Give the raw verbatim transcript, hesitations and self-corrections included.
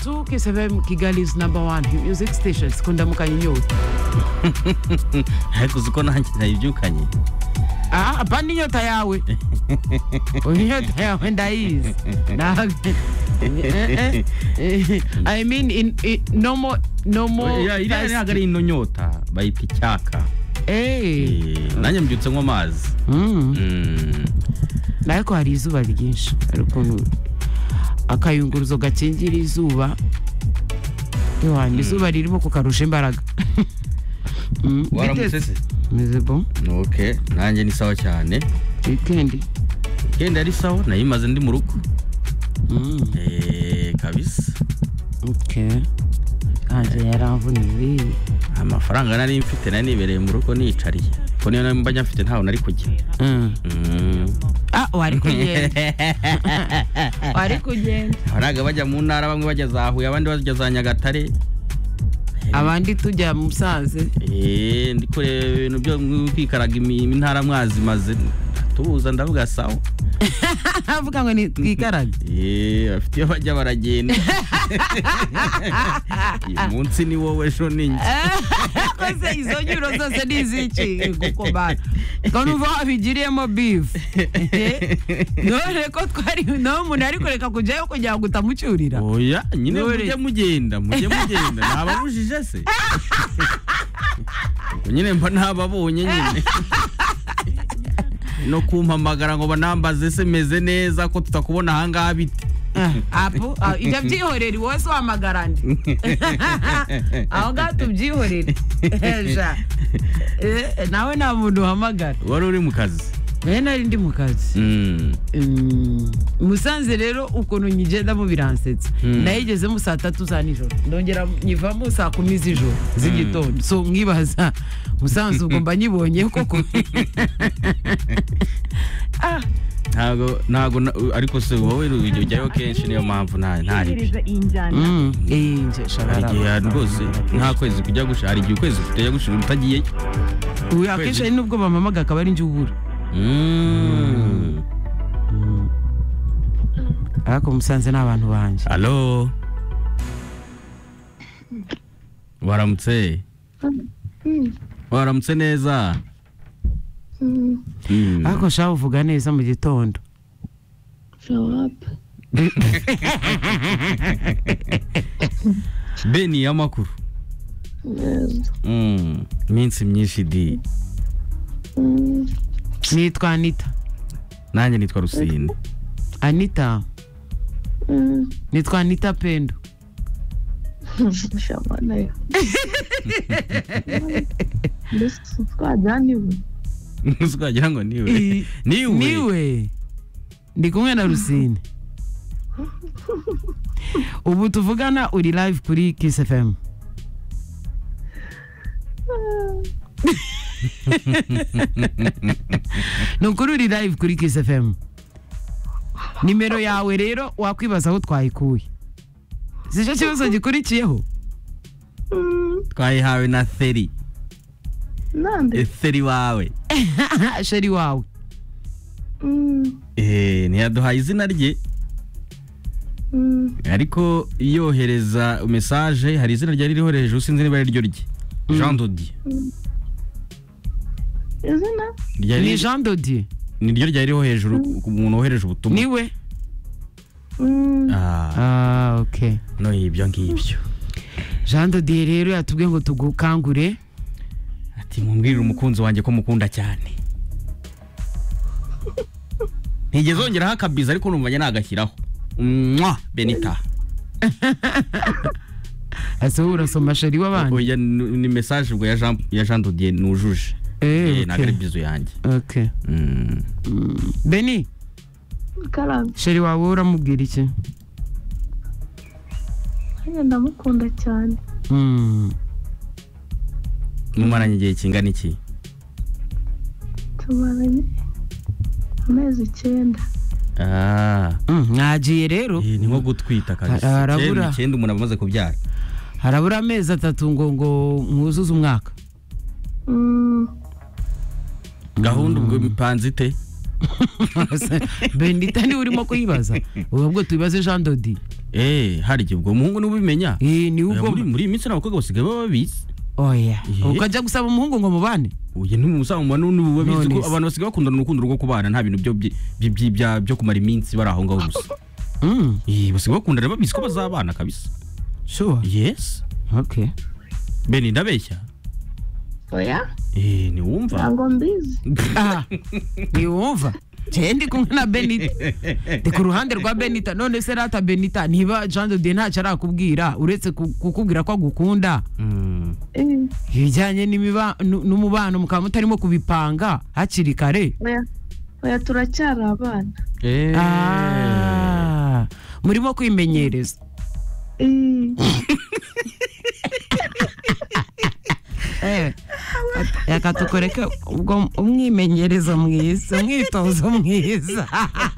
two Kiss F M Kigali's number one music station. Sikunda mukanyota. Ariko zuko nanjye nayibyukanye. Ah, abandi nyota yawe. Unyota yawe ndayizi. Na I mean in, in no more no more. Ya iri ari hagari ino nyota bayita icyaka. Eh, nanjye mbyutse nko amazi. Mm. Mm. Nariko hari izuba ryinshi. Ariko akayunguruzo gakingira izuba. Yo, ni izuba ririmo kukarusha imbaraga. Mm. Waramutse se? Meze bon. Okay, nanjye ni sawa cyane. Weekend. Weekend ari sawa, nayimaze ndi mu rugo. Mm. Eh, kabisa. Okay. Anje yaramvuniye. Amafaranga nari mfite nari nibereye mu rugo nicariye. Ko niyo mba nyafite ntaho nari kujya. Mm. Mm. Ah, wari kugenda. Wari kugenda. Abaraga bajya mu ntara bamwe bajya za Huye abandi bajya za Nyagatare. Abandi tujya mu Musanze. Eh, ndi kureba ibintu byo kwikaraga intara mwazi maze tubuza ndavuga sawa. Avuga ngo ni twikarage. Eh, afite iyo bajya baragenda. Umunsi ni wowe sho ninjye. Kose izo nyuro zose niziki gukomana. Kono uva abigiriyemo beef. None ko twari no umuntu ari kureka kujyayo kugira ngo utamucyurira. Oya, nyine mujye mugenda, mujye mugenda. Nababujije se. Nyine mba nababonye nyine. No kumpamagara ngo banambaze se meze neza ko tutakubona hanga bite. Apo ijya byihorera wose wamagarande. Aho gato byihorera. Eja. Eh nawe nta muntu uhamagara. Wari uri mu kazi. Eh nari ndi mu kazi. Mm. Musanze rero ukuntu nyigenda mu biransetsa. Nayigeze mu saa tatu za nijoro. Ndongera nyivamo saa kumi z'ijoro z'igitondo. So mwibaza Musanze ubwo mba nyibonye koko. Ah, ntago ntago ariko se wowe ujyayo kenshi niyo mpamvu nta ntari. Mm. Eh nje sharara. Igihe rwose nta kwezi kujya gushara, hari igihe kwezi kujya gushira utagiye. Uyu akenshi nubwo bamamaga akaba ari njugura. Mm. Ako Musanze n'abantu banje. Allo. Waramutse. Waramutse neza. Mm. Ako shaho uvuga neza mu gitondo. Show up. Beni yamakuru. Yes. Mm. Minsi myinshi di. Mm. Nitwa Anita. Nanjye nitwa Rusine. Anita. Mm. Nitwa Anita Pendo. Shamana yo. This twajya niwe. Uskagira ngo niwe. Niwe. Niwe. Ndi kumwe na Rusine. Ubu tuvugana uri live kuri Kiss F M. Nukuri uri live kuri Kiss F M. Nimero yawe rero wakwibaza aho twayikuye. Sije kibazo gikurikiyeho. Twayihawe na Theri. Nande. Theri wawe. Sheri wawe. Mm. Eh, ntiyaduhaye izina rye. Mm. Ariko yohereza message hari izina rye ririho hejuru sinzi niba ari ryo rye. Jean Dodi. Izina? Ni Jean Dodi. Ni ryo rye ririho hejuru umuntu wohereje ubutumwa. Niwe. Mm. Ah, Ah, okay. no ibyo ngibyo. Jean Dodi rero yatubwiye ngo tugukangure. Ati mumbwirire umukunzi wanjye ko mukunda cyane. Ntigeze ongeraho akabiza ariko numvanye nagashyiraho. Mwa Benita. Ase urasoma sheri w'abandi. Oya ni message ubwo ya Jean ya Jean Dodi nujuje. Eh, nagare bizo yanjye. Okay. Mm. Beni, Karam. sheri wawe uramubwira iki? Aya ndamukunda cyane. Mm. Mumaranye igihe kingana iki? Tumaranye amezi icyenda. Ah. Mm, nagiye rero. Eh, ni nko gutwita kabisa. Harabura. Icyenda umuntu amaze kubyara. Harabura amezi atatu ngo ngo mwuzuze umwaka. Mm. Gahunda ubwo bipanze ite? Benita ni urimo kuyibaza ubwo tubibaze Jean Dodi. Eh hari gihe ubwo umuhungu n'ubimenya. Eh ni ubwo muri muri iminsi n'abakobwa basigaye babizi. Oya ukajya gusaba umuhungu ngo mubane. Uye ntumusaba umwana n'ubabizi ko abantu basigaye bakundana urukundo rwo kubana nta bintu byo byo byo kumara iminsi bari aho ngaho gusa. Mm. Eh basigaye bakundana babizi ko bazabana kabisa. Sure. Yes. Okay. Beni ndabeshya. Oya Eh ni wumva. ntabwo mbizi. Ah. Ni wumva. Jendi kumwe na Benita. De ku ruhande rwa Benita none se rata Benita niba Jean Dodi nta carakubwira uretse kukubwira ko agukunda. Mm. Eh Ibijyanye n'imiba n'umubano mukaba mutarimo kubipanga hakiri kare. oya oya turacyari abana. Eh. Ah. Murimo kwimenyereza. Eh Eh. Yakatukoreke ubwo umwimenyerezo mwiza, umwitozo mwiza.